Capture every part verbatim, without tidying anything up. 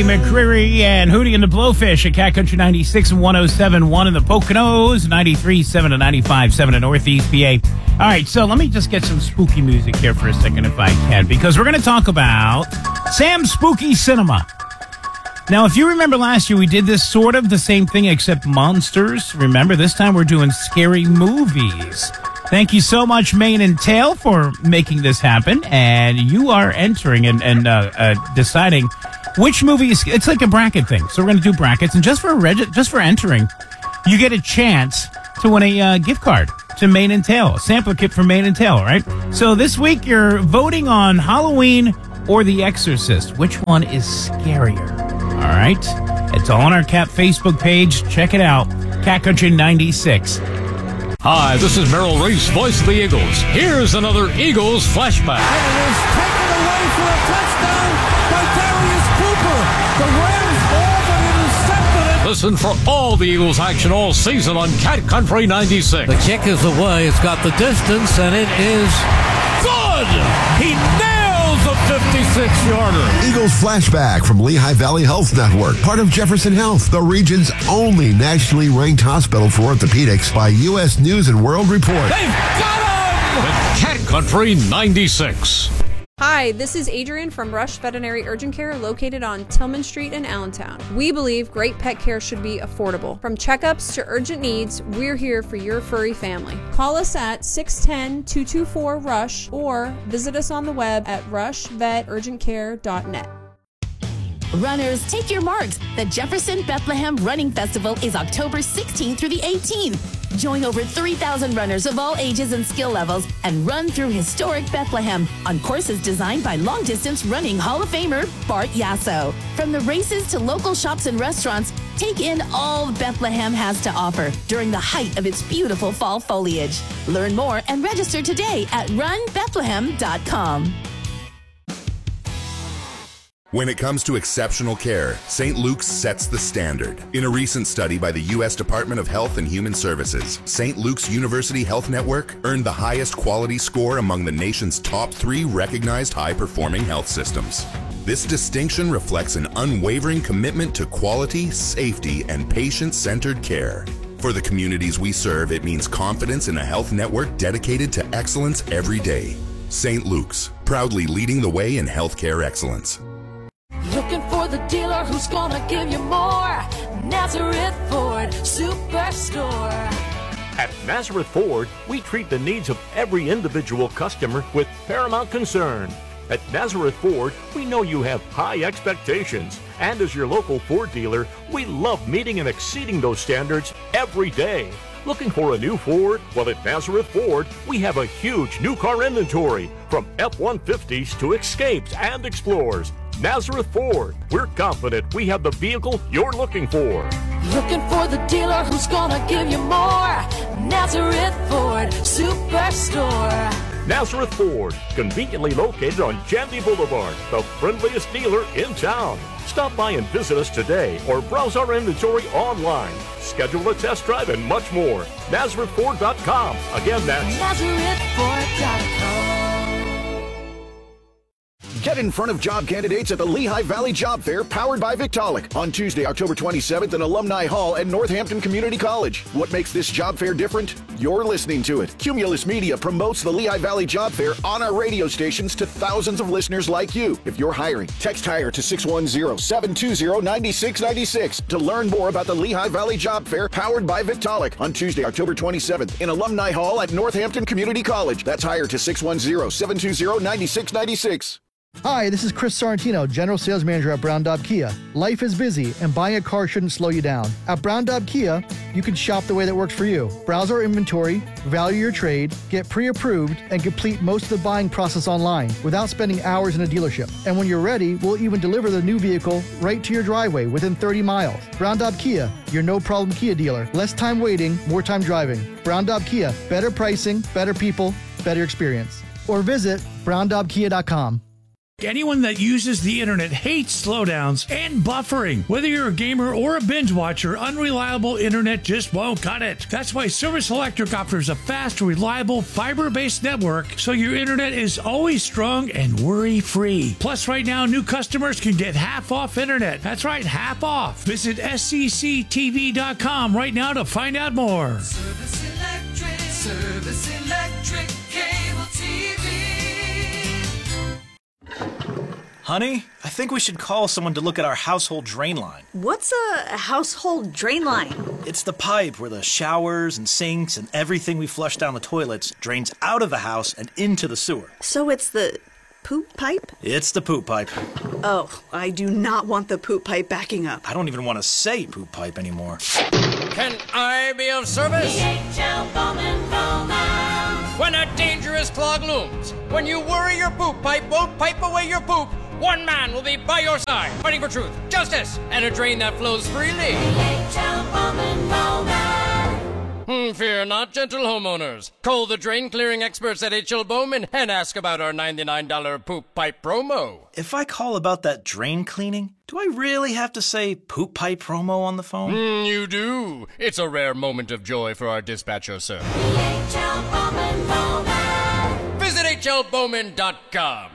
McCreary and Hootie and the Blowfish at Cat Country ninety-six and one oh seven point one in the Poconos, ninety-three point seven and ninety-five point seven in Northeast P A. All right, so let me just get some spooky music here for a second if I can, because we're going to talk about Sam's Spooky Cinema. Now, if you remember last year, we did this sort of the same thing except monsters. Remember, this time we're doing scary movies. Thank you so much, Mane and Tail, for making this happen. And you are entering and, and uh, uh, deciding which movie is... It's like a bracket thing. So we're going to do brackets. And just for reg- just for entering, you get a chance to win a uh, gift card to Mane and Tail. A sampler kit for Mane and Tail, right? So this week, you're voting on Halloween or The Exorcist. Which one is scarier? All right? It's all on our Cat Facebook page. Check it out. Cat Country ninety-six. Hi, this is Merrill Reese, voice of the Eagles. Here's another Eagles flashback. And it is taken away for a touchdown by Darius Cooper. The Rams all but intercepted it. Listen for all the Eagles action all season on Cat Country ninety-six. The kick is away. It's got the distance, and it is good. He nails a fifty-six-yarder. Eagles flashback from Lehigh Valley Health Network, part of Jefferson Health, the region's only nationally ranked hospital for orthopedics by U S News and World Report. They've got him! With Cat Country ninety-six. Hi, this is Adrian from Rush Veterinary Urgent Care located on Tillman Street in Allentown. We believe great pet care should be affordable. From checkups to urgent needs, we're here for your furry family. Call us at six one zero, two two four, RUSH or visit us on the web at rush vet urgent care dot net. Runners, take your marks. The Jefferson Bethlehem Running Festival is October sixteenth through the eighteenth. Join over three thousand runners of all ages and skill levels and run through historic Bethlehem on courses designed by long-distance running Hall of Famer Bart Yasso. From the races to local shops and restaurants, take in all Bethlehem has to offer during the height of its beautiful fall foliage. Learn more and register today at run bethlehem dot com. When it comes to exceptional care, Saint Luke's sets the standard. In a recent study by the U S Department of Health and Human Services, Saint Luke's University Health Network earned the highest quality score among the nation's top three recognized high-performing health systems. This distinction reflects an unwavering commitment to quality, safety, and patient-centered care. For the communities we serve, it means confidence in a health network dedicated to excellence every day. Saint Luke's, proudly leading the way in healthcare excellence. Looking for the dealer who's gonna give you more. Nazareth Ford Superstore. At Nazareth Ford, we treat the needs of every individual customer with paramount concern. At Nazareth Ford, we know you have high expectations. And as your local Ford dealer, we love meeting and exceeding those standards every day. Looking for a new Ford? Well, at Nazareth Ford, we have a huge new car inventory, from F one fifties to Escapes and Explorers. Nazareth Ford, we're confident we have the vehicle you're looking for. Looking for the dealer who's gonna give you more. Nazareth Ford Superstore. Nazareth Ford, conveniently located on Jandy Boulevard, the friendliest dealer in town. Stop by and visit us today or browse our inventory online. Schedule a test drive and much more. Nazareth Ford dot com. Again, that's Nazareth Ford dot com. Get in front of job candidates at the Lehigh Valley Job Fair powered by Victaulic on Tuesday, October twenty-seventh in Alumni Hall at Northampton Community College. What makes this job fair different? You're listening to it. Cumulus Media promotes the Lehigh Valley Job Fair on our radio stations to thousands of listeners like you. If you're hiring, text HIRE to six one zero, seven two zero, nine six nine six to learn more about the Lehigh Valley Job Fair powered by Victaulic on Tuesday, October twenty-seventh in Alumni Hall at Northampton Community College. That's HIRE to six one zero, seven two zero, nine six nine six. Hi, this is Chris Sorrentino, General Sales Manager at Brown Daub Kia. Life is busy, and buying a car shouldn't slow you down. At Brown Daub Kia, you can shop the way that works for you. Browse our inventory, value your trade, get pre-approved, and complete most of the buying process online without spending hours in a dealership. And when you're ready, we'll even deliver the new vehicle right to your driveway within thirty miles. Brown Daub Kia, your no-problem Kia dealer. Less time waiting, more time driving. Brown Daub Kia, better pricing, better people, better experience. Or visit brown daub kia dot com. Anyone that uses the internet hates slowdowns and buffering. Whether you're a gamer or a binge watcher, unreliable internet just won't cut it. That's why Service Electric offers a fast, reliable, fiber-based network so your internet is always strong and worry-free. Plus, right now, new customers can get half off internet. That's right, half off. Visit S C C T V dot com right now to find out more. Service Electric, Service Electric Cable T V. Honey, I think we should call someone to look at our household drain line. What's a household drain line? It's the pipe where the showers and sinks and everything we flush down the toilets drains out of the house and into the sewer. So it's the poop pipe? It's the poop pipe. Oh, I do not want the poop pipe backing up. I don't even want to say poop pipe anymore. Can I be of service? D H L Bowman Bowman. When a dangerous clog looms, when you worry your poop pipe won't pipe away your poop, one man will be by your side, fighting for truth, justice, and a drain that flows freely. D H L Bowman Bowman. Hmm, fear not, gentle homeowners. Call the drain clearing experts at H L Bowman and ask about our ninety-nine dollars poop pipe promo. If I call about that drain cleaning, do I really have to say poop pipe promo on the phone? Mm, you do. It's a rare moment of joy for our dispatcher, sir. D H L Bowman Bowman. Visit H L Bowman dot com.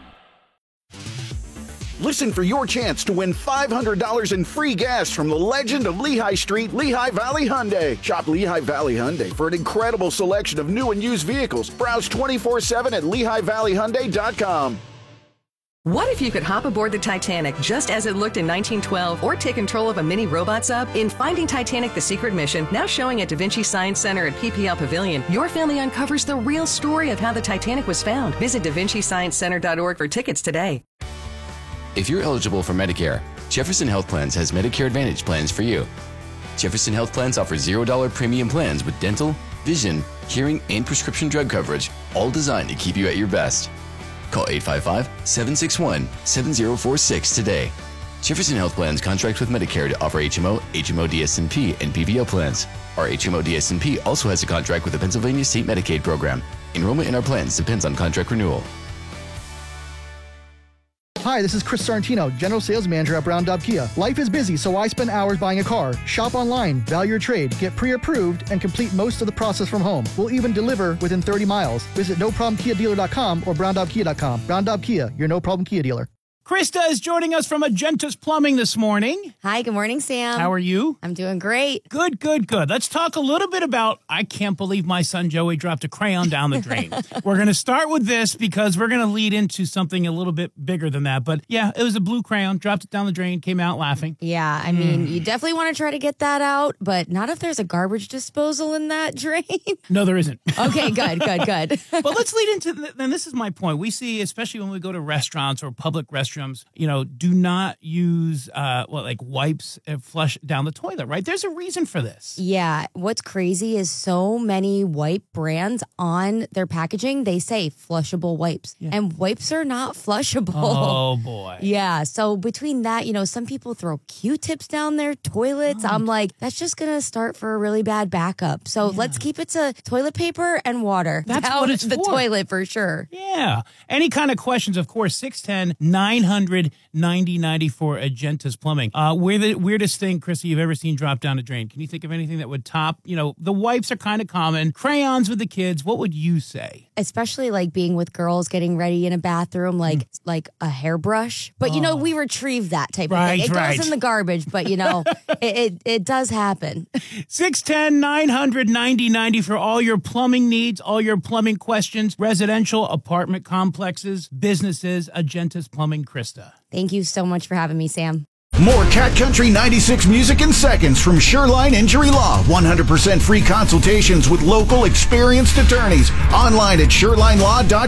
Listen for your chance to win five hundred dollars in free gas from the legend of Lehigh Street, Lehigh Valley Hyundai. Shop Lehigh Valley Hyundai for an incredible selection of new and used vehicles. Browse twenty-four seven at Lehigh Valley Hyundai dot com. What if you could hop aboard the Titanic just as it looked in nineteen twelve or take control of a mini robot sub? In Finding Titanic, The Secret Mission, now showing at Da Vinci Science Center at P P L Pavilion, your family uncovers the real story of how the Titanic was found. Visit da vinci science center dot org for tickets today. If you're eligible for Medicare, Jefferson Health Plans has Medicare Advantage plans for you. Jefferson Health Plans offer zero dollars premium plans with dental, vision, hearing, and prescription drug coverage, all designed to keep you at your best. Call eight five five, seven six one, seven zero four six today. Jefferson Health Plans contracts with Medicare to offer H M O, H M O D S N P, and P V O plans. Our H M O D S N P also has a contract with the Pennsylvania State Medicaid program. Enrollment in our plans depends on contract renewal. Hi, this is Chris Sorrentino, General Sales Manager at Brown Daub Kia. Life is busy, so I spend hours buying a car. Shop online, value your trade, get pre-approved, and complete most of the process from home. We'll even deliver within thirty miles. Visit no problem kia dealer dot com or brown daub kia dot com. Brown Daub Kia, your no problem Kia dealer. Krista is joining us from Agentis Plumbing this morning. Hi, good morning, Sam. How are you? I'm doing great. Good, good, good. Let's talk a little bit about, I can't believe my son Joey dropped a crayon down the drain. We're going to start with this because we're going to lead into something a little bit bigger than that. But yeah, it was a blue crayon, dropped it down the drain, came out laughing. Yeah, I mean, mm. you definitely want to try to get that out, but not if there's a garbage disposal in that drain. No, there isn't. Okay, good, good, good. But let's lead into, and this is my point. We see, especially when we go to restaurants or public restrooms, you know, do not use, uh, well, like wipes and flush down the toilet, right? There's a reason for this. Yeah. What's crazy is so many wipe brands on their packaging, they say flushable wipes. Yeah. And wipes are not flushable. Oh, boy. Yeah. So between that, you know, some people throw Q-tips down their toilets. Oh. I'm like, that's just going to start for a really bad backup. So yeah. let's keep it to toilet paper and water. That's down what it's the for. toilet for sure. Yeah. Any kind of questions, of course, six one zero, nine hundred, ninety ninety for Agentis Plumbing. Uh, we're the weirdest thing, Krista, you've ever seen drop down a drain. Can you think of anything that would top, you know, the wipes are kind of common, crayons with the kids. What would you say? Especially like being with girls getting ready in a bathroom, like mm. like a hairbrush. But, oh. you know, we retrieve that type right, of thing. It right. goes in the garbage, but, you know, it, it, it does happen. six one zero, nine hundred, ninety ninety for all your plumbing needs, all your plumbing questions, residential, apartment complexes, businesses, Agentis Plumbing, Krista. Thank you so much for having me, Sam. More Cat Country ninety-six music in seconds from Shoreline Injury Law. one hundred percent free consultations with local experienced attorneys. Online at shoreline law dot